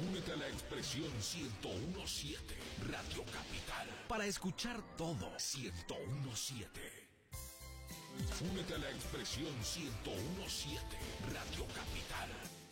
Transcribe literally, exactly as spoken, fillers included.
Únete a la expresión ciento uno punto siete Radio Capital para escuchar todo. ciento uno punto siete. Únete a la expresión ciento uno punto siete Radio Capital.